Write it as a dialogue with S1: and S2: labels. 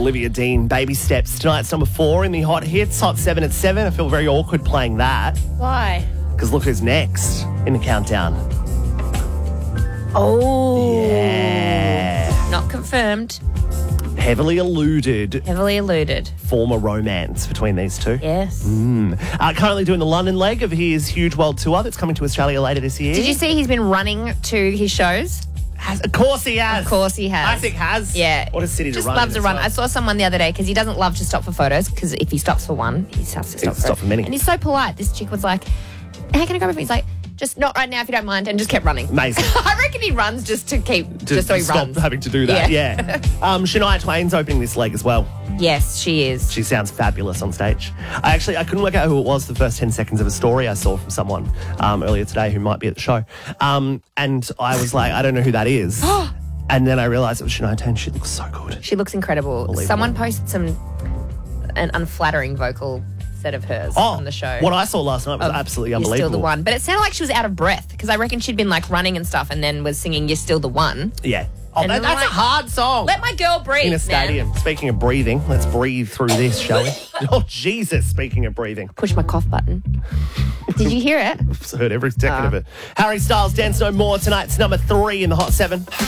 S1: Olivia Dean, Baby Steps. Tonight's number 4 in the Hot Hits, Hot 7 at 7. I feel very awkward playing that
S2: Why?
S1: because look who's next in the countdown.
S2: Oh.
S1: Yeah.
S2: Not confirmed.
S1: Heavily alluded
S2: Heavily alluded.
S1: former romance between these two.
S2: Yes.
S1: Currently doing the London leg of his huge world tour that's coming to Australia later this year.
S2: Did you see he's been running to his shows?
S1: Of course he has.
S2: Of course he has.
S1: Isaac has.
S2: Yeah.
S1: What a city to
S2: Just
S1: run.
S2: loves
S1: in
S2: to run.
S1: as well.
S2: I saw someone the other day because he doesn't love to stop for photos because if he stops for one, he has to stop,
S1: Stop for many.
S2: And he's so polite. This chick was like, hey, can I grab a photo? He's like, just not right now if you don't mind, and just kept running.
S1: Amazing.
S2: I reckon he runs just to keep, just so he
S1: stop
S2: runs.
S1: having to do that.
S2: Yeah.
S1: Yeah. Shania Twain's opening this leg as well.
S2: Yes, she is.
S1: She sounds fabulous on stage. I couldn't work out who it was the first 10 seconds of a story I saw from someone earlier today who might be at the show. And I was like, I don't know who that is. And then I realised it was Shania Twain. She looks so good.
S2: She looks incredible.
S1: Unbelievable.
S2: Someone posted an unflattering vocal set of hers on the show.
S1: What I saw last night was absolutely
S2: You're
S1: unbelievable.
S2: Still the One. But it sounded like she was out of breath because I reckon she'd been like running and stuff and then was singing You're Still the One.
S1: Yeah. Oh,
S2: And
S1: that's
S2: I'm like,
S1: a hard song.
S2: Let my girl breathe,
S1: in a
S2: man.
S1: stadium. Speaking of breathing, let's breathe through this, shall we? Oh, Jesus, speaking of breathing.
S2: Push my cough button. Did you hear it?
S1: I've heard every second of it. Harry Styles, Dance No More. Tonight's number 3 in the Hot 7.